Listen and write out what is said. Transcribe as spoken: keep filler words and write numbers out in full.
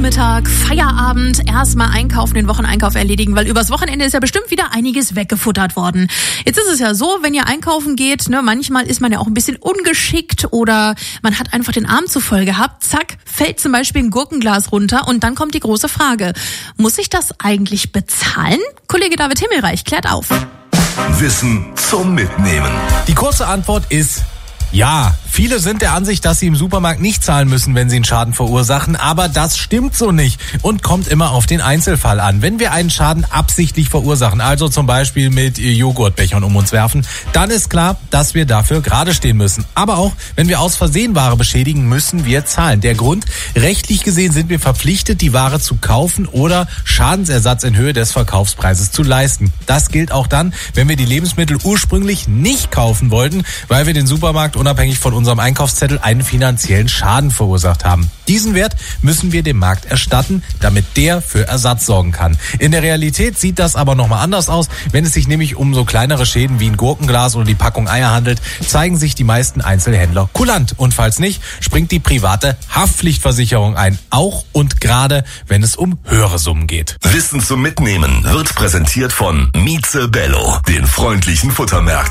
Nachmittag, Feierabend, erstmal einkaufen, den Wocheneinkauf erledigen, weil übers Wochenende ist ja bestimmt wieder einiges weggefuttert worden. Jetzt ist es ja so, wenn ihr einkaufen geht, ne, manchmal ist man ja auch ein bisschen ungeschickt oder man hat einfach den Arm zu voll gehabt, zack, fällt zum Beispiel ein Gurkenglas runter und dann kommt die große Frage, muss ich das eigentlich bezahlen? Kollege David Himmelreich klärt auf. Wissen zum Mitnehmen. Die kurze Antwort ist ja. Viele sind der Ansicht, dass sie im Supermarkt nicht zahlen müssen, wenn sie einen Schaden verursachen, aber das stimmt so nicht und kommt immer auf den Einzelfall an. Wenn wir einen Schaden absichtlich verursachen, also zum Beispiel mit Joghurtbechern um uns werfen, dann ist klar, dass wir dafür gerade stehen müssen. Aber auch, wenn wir aus Versehen Ware beschädigen, müssen wir zahlen. Der Grund, rechtlich gesehen sind wir verpflichtet, die Ware zu kaufen oder Schadensersatz in Höhe des Verkaufspreises zu leisten. Das gilt auch dann, wenn wir die Lebensmittel ursprünglich nicht kaufen wollten, weil wir den Supermarkt unabhängig von unserem Einkaufszettel einen finanziellen Schaden verursacht haben. Diesen Wert müssen wir dem Markt erstatten, damit der für Ersatz sorgen kann. In der Realität sieht das aber nochmal anders aus. Wenn es sich nämlich um so kleinere Schäden wie ein Gurkenglas oder die Packung Eier handelt, zeigen sich die meisten Einzelhändler kulant. Und falls nicht, springt die private Haftpflichtversicherung ein. Auch und gerade, wenn es um höhere Summen geht. Wissen zum Mitnehmen wird präsentiert von Mieze Bello, den freundlichen Futtermärkten.